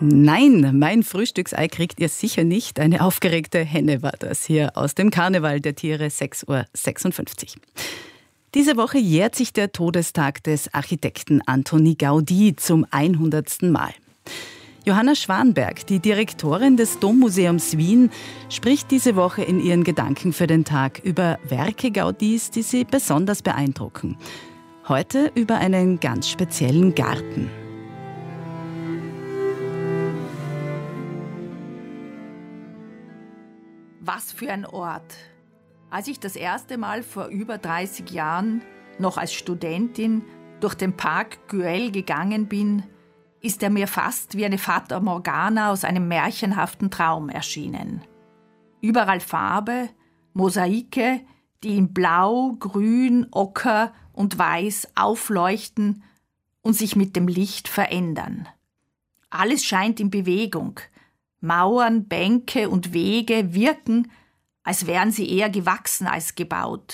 Nein, mein Frühstücksei kriegt ihr sicher nicht. Eine aufgeregte Henne war das hier aus dem Karneval der Tiere, 6:56 Uhr. Diese Woche jährt sich der Todestag des Architekten Antoni Gaudí zum 100. Mal. Johanna Schwanberg, die Direktorin des Dommuseums Wien, spricht diese Woche in ihren Gedanken für den Tag über Werke Gaudís, die sie besonders beeindrucken. Heute über einen ganz speziellen Garten. Was für ein Ort! Als ich das erste Mal vor über 30 Jahren, noch als Studentin, durch den Park Güell gegangen bin, ist er mir fast wie eine Fata Morgana aus einem märchenhaften Traum erschienen. Überall Farbe, Mosaike, die in Blau, Grün, Ocker und Weiß aufleuchten und sich mit dem Licht verändern. Alles scheint in Bewegung. Mauern, Bänke und Wege wirken, als wären sie eher gewachsen als gebaut.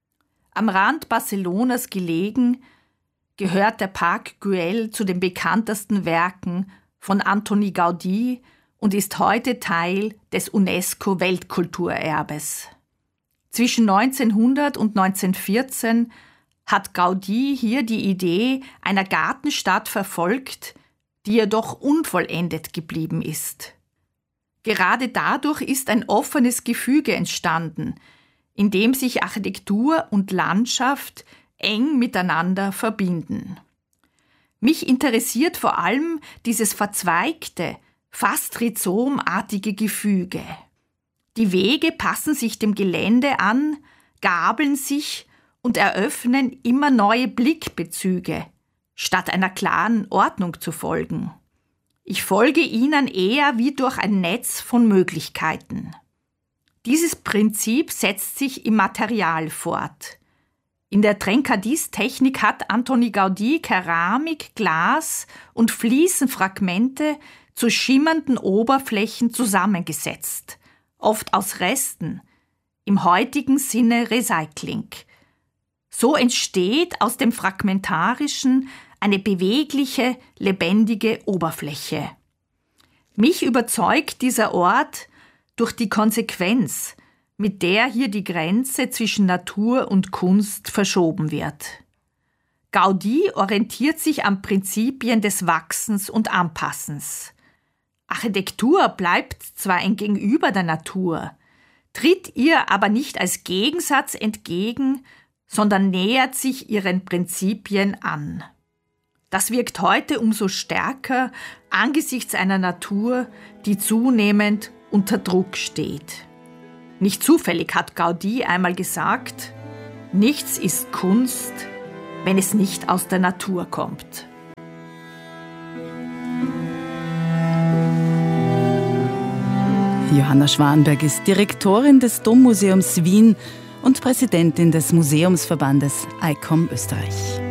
Am Rand Barcelonas gelegen, gehört der Park Güell zu den bekanntesten Werken von Antoni Gaudí und ist heute Teil des UNESCO-Weltkulturerbes. Zwischen 1900 und 1914 hat Gaudí hier die Idee einer Gartenstadt verfolgt, die jedoch unvollendet geblieben ist. Gerade dadurch ist ein offenes Gefüge entstanden, in dem sich Architektur und Landschaft eng miteinander verbinden. Mich interessiert vor allem dieses verzweigte, fast rhizomartige Gefüge. Die Wege passen sich dem Gelände an, gabeln sich und eröffnen immer neue Blickbezüge, statt einer klaren Ordnung zu folgen. Ich folge ihnen eher wie durch ein Netz von Möglichkeiten. Dieses Prinzip setzt sich im Material fort. In der Trencadis-Technik hat Antoni Gaudí Keramik, Glas und Fliesenfragmente zu schimmernden Oberflächen zusammengesetzt, oft aus Resten, im heutigen Sinne Recycling. So entsteht aus dem Fragmentarischen eine bewegliche, lebendige Oberfläche. Mich überzeugt dieser Ort durch die Konsequenz, mit der hier die Grenze zwischen Natur und Kunst verschoben wird. Gaudí orientiert sich an Prinzipien des Wachsens und Anpassens. Architektur bleibt zwar ein Gegenüber der Natur, tritt ihr aber nicht als Gegensatz entgegen, sondern nähert sich ihren Prinzipien an. Das wirkt heute umso stärker angesichts einer Natur, die zunehmend unter Druck steht. Nicht zufällig hat Gaudí einmal gesagt: Nichts ist Kunst, wenn es nicht aus der Natur kommt. Johanna Schwanberg ist Direktorin des Dommuseums Wien und Präsidentin des Museumsverbandes ICOM Österreich.